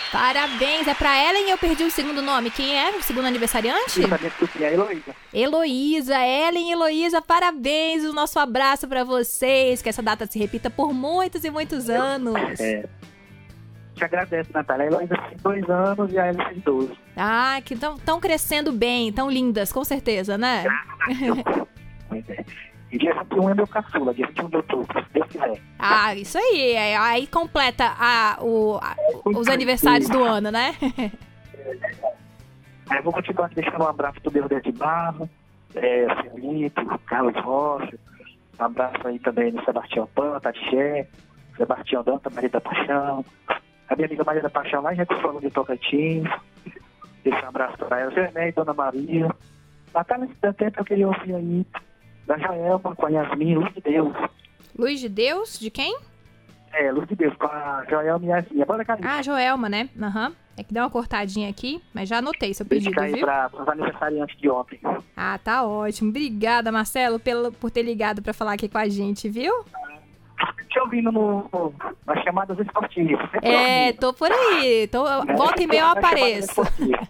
Parabéns, é pra Ellen e eu perdi o segundo nome. Quem é o segundo aniversariante? É a Heloísa. Heloísa, Ellen e Heloísa, parabéns, o nosso abraço pra vocês, que essa data se repita por muitos e muitos anos. Te agradeço, Natália. A Heloísa tem 2 anos e a Ellen tem 12. Ah, que estão crescendo bem, tão lindas, com certeza, né? Pois é. E dia 21 é meu caçula, dia 21 de outubro, se Deus quiser. Ah, isso aí, aí completa os aniversários do ano, né? Eu vou continuar deixando um abraço pro Deus de Barro, Felipe, Carlos Rocha, um abraço aí também no Sebastião Pan, Tatié, Sebastião Danta, Maria da Paixão, a minha amiga Maria da Paixão lá em Recurso de Tocantins, deixar um abraço para ela, Germé e Dona Maria. Natália, nesse tempo eu queria ouvir aí da Joelma com a Yasmin, Luz de Deus. Luz de Deus? De quem? Luz de Deus, com a Joelma e Yasmin. Bora, Carlinhos. Ah, Joelma, né? Aham. É que deu uma cortadinha aqui, mas já anotei seu pedido, aí viu? para os aniversariantes de ontem. Ah, tá ótimo. Obrigada, Marcelo, por ter ligado pra falar aqui com a gente, viu? Te ouvindo nas chamadas esportivas. Tô por aí. Volta e meia eu apareço.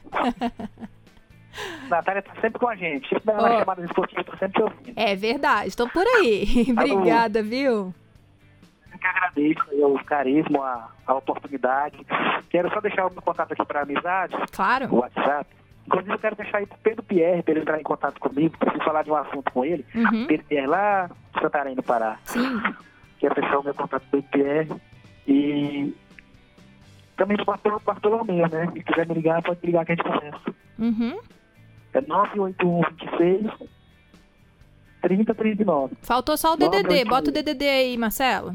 Natália tá sempre com a gente. Sempre nas chamadas esportivas, tô sempre te ouvindo. É verdade, tô por aí. Obrigada, viu? Eu que agradeço o carisma, a oportunidade. Quero só deixar o meu contato aqui para amizade. Claro. O WhatsApp. Inclusive, eu quero deixar aí pro Pedro Pierre, para ele entrar em contato comigo, preciso falar de um assunto com ele. Uhum. Pedro Pierre lá em Santarém, no Pará. Sim. Quero deixar o meu contato pro Pedro Pierre. E também pro Bartolomeu, né? Se quiser me ligar, pode me ligar que a gente conversa. Uhum. É 98126-3039. Faltou só o DDD. Bota o DDD aí, Marcelo.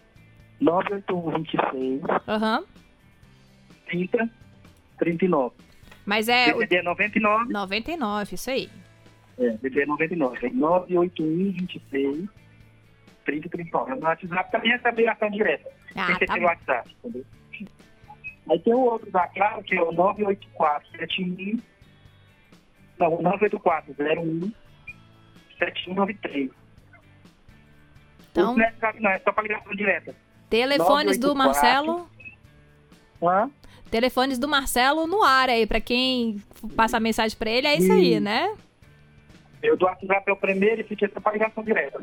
98126 Aham. 3039. Mas é DDD é 99. 99, isso aí. DDD é 99. É 98126 3039. No WhatsApp também é essa ligação direta. Ah, Tem que tá ter bom. no WhatsApp, entendeu? Aí tem o outro da Claro, que é o 984-71... Não, 984-01-7193. Então, Não é WhatsApp, não, é só para ligação direta. telefones do 984. Marcelo. Hã? Telefones do Marcelo no ar aí, pra quem passa a mensagem pra ele, é isso aí, né? Eu do WhatsApp é o primeiro e fiquei só para ligação direta.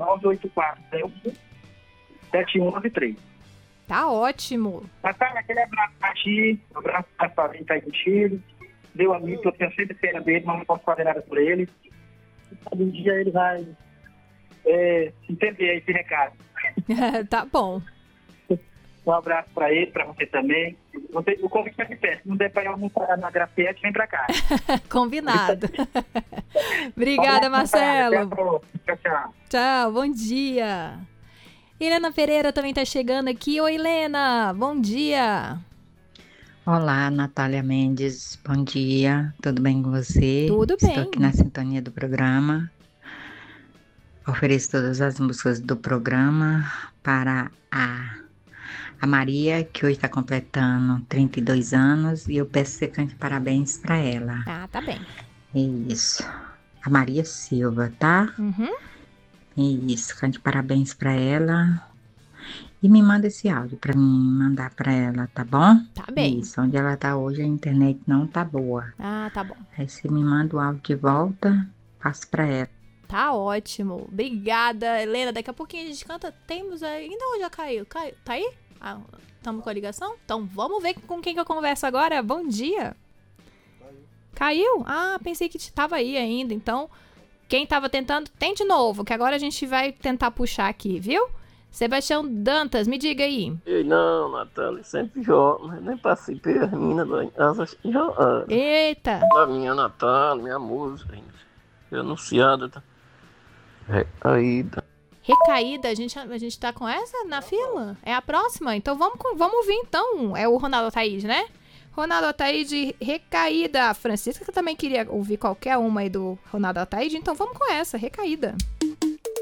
984-71-7193. Tá ótimo. Natália, aquele abraço pra ti, um abraço pra família que tá aí contigo. Meu amigo, eu tenho sempre pena dele, mas não posso fazer nada por ele. Um dia ele vai entender esse recado. Tá bom. Um abraço pra ele, pra você também. O convite é de pé. Se não der pra ir almoçar na Grafete, vem pra cá. Combinado. Obrigada, Marcelo. Até a próxima. Tchau, tchau. Tchau, bom dia. Helena Pereira também tá chegando aqui. Oi, Helena, bom dia. Olá, Natália Mendes, bom dia, tudo bem com você? Tudo bem. Estou aqui na sintonia do programa. Ofereço todas as músicas do programa para a Maria, que hoje está completando 32 anos, e eu peço que você cante parabéns para ela. Ah, tá bem. Isso. A Maria Silva, tá? Uhum. Isso, cante parabéns para ela. E me manda esse áudio para mim mandar para ela, tá bom? Tá bem. Isso, onde ela tá hoje a internet não tá boa. Ah, tá bom. Aí você me manda o áudio de volta, passo para ela. Tá ótimo. Obrigada, Helena. Daqui a pouquinho a gente canta. Temos ainda onde já caiu? Tá aí? Ah, estamos com a ligação? Então vamos ver com quem que eu converso agora. Bom dia. Caiu? Ah, pensei que tava aí ainda. Então, quem tava tentando, tem de novo, que agora a gente vai tentar puxar aqui, viu? Sebastião Dantas, me diga aí. Eu não, Natália, sempre joga, nem participei das meninas das jogadas. Eita. Da minha Natália, minha música, foi anunciada, tá? Recaída. Recaída, a gente tá com essa na fila? É a próxima? Então vamos ouvir então. É o Ronaldo Ataíde, né? Ronaldo Ataíde, Recaída. A Francisca que também queria ouvir qualquer uma aí do Ronaldo Ataíde, então vamos com essa, Recaída.